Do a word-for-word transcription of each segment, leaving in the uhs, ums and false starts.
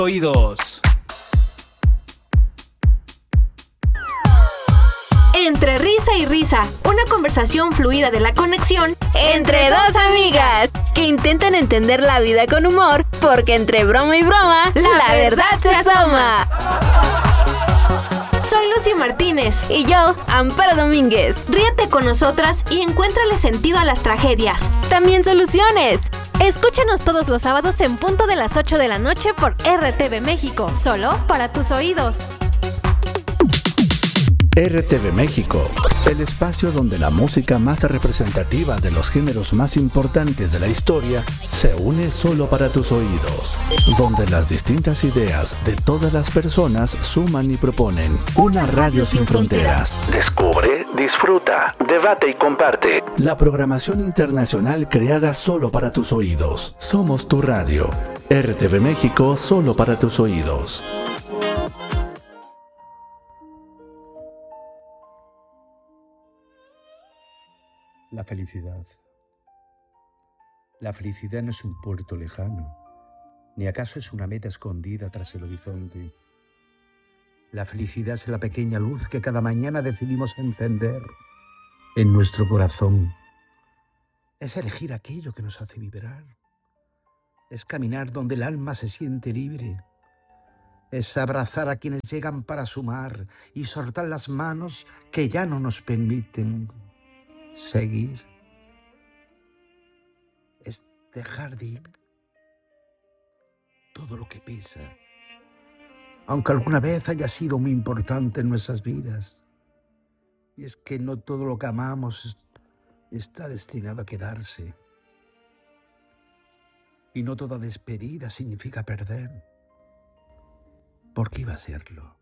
Oídos. Entre risa y risa, una conversación fluida de la conexión entre dos amigas que intentan entender la vida con humor, porque entre broma y broma, la, la verdad se asoma. Soy Lucy Martínez y yo, Amparo Domínguez. Ríete con nosotras y encuéntrale sentido a las tragedias. También soluciones. Escúchanos todos los sábados en punto de las ocho de la noche por R T V México, solo para tus oídos. R T V México, el espacio donde la música más representativa de los géneros más importantes de la historia se une solo para tus oídos, donde las distintas ideas de todas las personas suman y proponen una radio sin fronteras. Descubre, disfruta, debate y comparte. La programación internacional creada solo para tus oídos. Somos tu radio. R T V México, solo para tus oídos. La felicidad. La felicidad no es un puerto lejano, ni acaso es una meta escondida tras el horizonte. La felicidad es la pequeña luz que cada mañana decidimos encender en nuestro corazón. Es elegir aquello que nos hace vibrar. Es caminar donde el alma se siente libre. Es abrazar a quienes llegan para sumar y soltar las manos que ya no nos permiten seguir. Es dejar de ir todo lo que pesa, aunque alguna vez haya sido muy importante en nuestras vidas. Y es que no todo lo que amamos está destinado a quedarse. Y no toda despedida significa perder. ¿Por qué iba a serlo?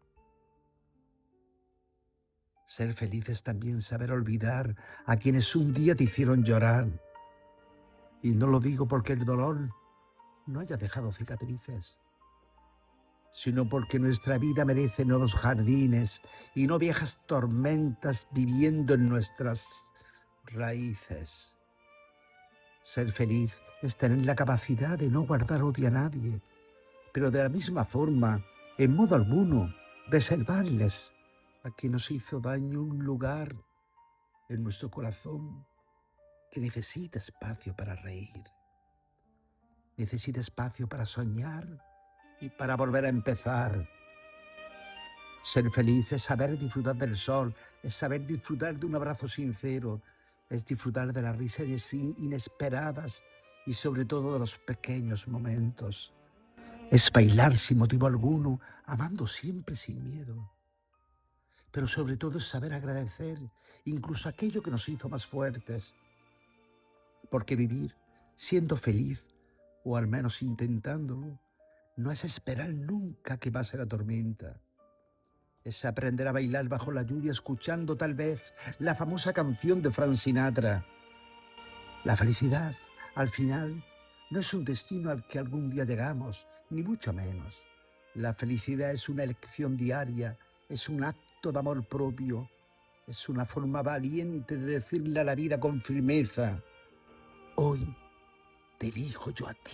Ser feliz es también saber olvidar a quienes un día te hicieron llorar. Y no lo digo porque el dolor no haya dejado cicatrices, sino porque nuestra vida merece nuevos jardines y no viejas tormentas viviendo en nuestras raíces. Ser feliz es tener la capacidad de no guardar odio a nadie, pero de la misma forma, en modo alguno, reservarles a quien nos hizo daño un lugar en nuestro corazón que necesita espacio para reír, necesita espacio para soñar y para volver a empezar. Ser feliz es saber disfrutar del sol, es saber disfrutar de un abrazo sincero, es disfrutar de las risas inesperadas y sobre todo de los pequeños momentos. Es bailar sin motivo alguno, amando siempre sin miedo. Pero sobre todo es saber agradecer incluso aquello que nos hizo más fuertes. Porque vivir siendo feliz, o al menos intentándolo, no es esperar nunca que pase la tormenta. Es aprender a bailar bajo la lluvia escuchando tal vez la famosa canción de Frank Sinatra. La felicidad, al final, no es un destino al que algún día llegamos, ni mucho menos. La felicidad es una elección diaria, es un acto de amor propio, es una forma valiente de decirle a la vida con firmeza: hoy te elijo yo a ti.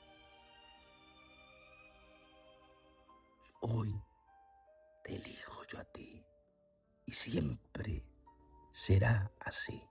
Hoy te elijo yo a ti. Y siempre será así.